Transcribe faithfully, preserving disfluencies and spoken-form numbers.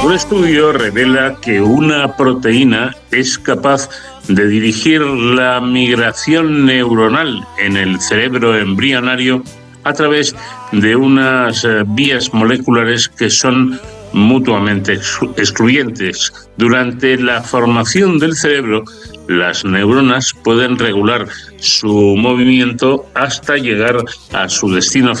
Un estudio revela que una proteína es capaz de dirigir la migración neuronal en el cerebro embrionario a través de unas vías moleculares que son mutuamente excluyentes. Durante la formación del cerebro, las neuronas pueden regular su movimiento hasta llegar a su destino